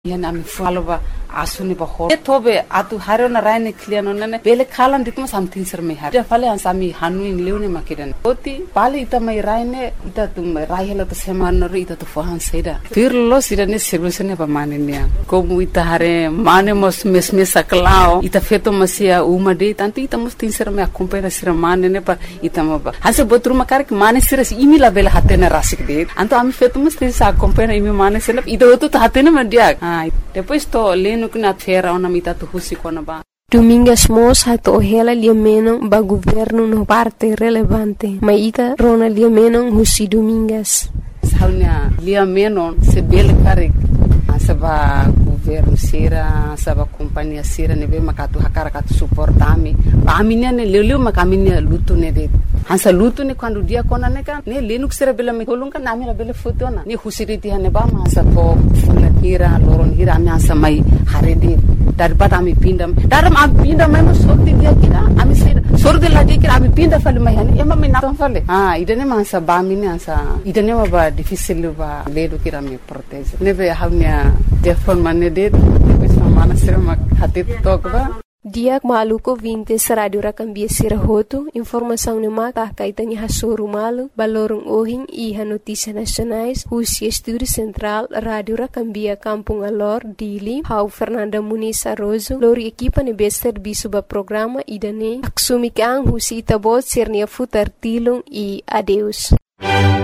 Yan ami falo ba asuni ba ho tobe atu haro na raine kliano nene bele khalan ditma something sir me har fale ansami hanu in leune makidan oti pale ita mai raine ita tum raihela to seman ro ita to fahan seda fir lo sirane solution ba manenia ko ita hare mane mos mesme saklao ita feto masia umade tanto ita mos tin sir me acompanha sir manene pa ita ma ba hanse botru makar que mane sir imi la bele hatena rasik de anto ami feto mos tin sa acompanha imi mane sir ita oto hatena mandia. Depois to leno que na terra ona mita to husi kona ba. Domingas mos hato hela liameno ba governo no parte relevante. Maita rona liameno husi Domingas. Saunya liameno se bele karik saba governo sira saba companhia sira nebe makatu hakara katu suportami ba aminia ne leleu makaminia lutu ne de hansa lutu ne quando dia kona ne kan ne lenuk sira bela me kolunga na amira bela fotona ne husiriti hane ba ma sa to fula hira loron hira ami hansa mai harede daripada ami pindam daram ami pinda mai no sorti dia kira ami sira sorti lagi kira ami pinda fale mai hane ema me na fale idane ma hansa ba mini hansa idane ba difícil ba ledo kira me protege nebe havnia telefon mane de depois mana sira mak hatit tokba. Diak maluko vintes radio rakambia sirahoto informação no mata kaitani hasoro malu balorong ohing iha notícias nacionais Husi Estúdio Central Radio Rakambia Kampung Alor Dili Hau Fernanda Muniz Arrozo lori equipa ne bester bisuba programa idane aksumi kang Husi itabot sirnia futar tilung e adeus.